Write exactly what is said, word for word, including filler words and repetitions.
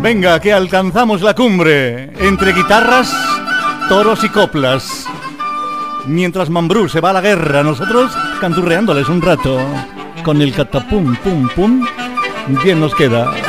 Venga, que alcanzamos la cumbre. Entre guitarras, toros y coplas. Mientras Mambrú se va a la guerra, nosotros canturreándoles un rato. Con el catapum, pum, pum, bien nos queda.